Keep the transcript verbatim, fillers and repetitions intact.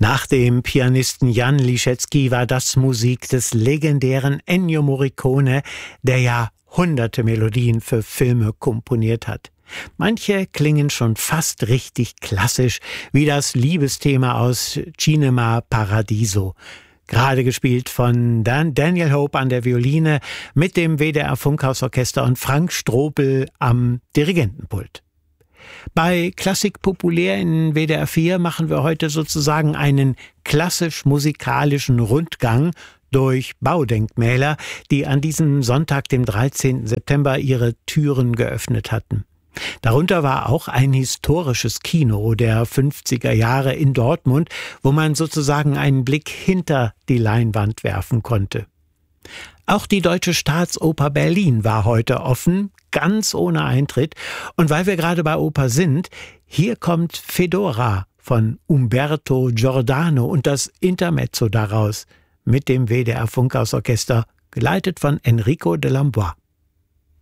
Nach dem Pianisten Jan Liszewski war das Musik des legendären Ennio Morricone, der ja hunderte Melodien für Filme komponiert hat. Manche klingen schon fast richtig klassisch, wie das Liebesthema aus Cinema Paradiso. Gerade gespielt von Dan- Daniel Hope an der Violine mit dem W D R Funkhausorchester und Frank Stropel am Dirigentenpult. Bei Klassik populär in W D R vier machen wir heute sozusagen einen klassisch-musikalischen Rundgang durch Baudenkmäler, die an diesem Sonntag, dem dreizehnten September, ihre Türen geöffnet hatten. Darunter war auch ein historisches Kino der fünfziger Jahre in Dortmund, wo man sozusagen einen Blick hinter die Leinwand werfen konnte. Auch die Deutsche Staatsoper Berlin war heute offen, ganz ohne Eintritt. Und weil wir gerade bei Oper sind, hier kommt Fedora von Umberto Giordano und das Intermezzo daraus mit dem W D R Funkhausorchester, geleitet von Enrico de Lambois.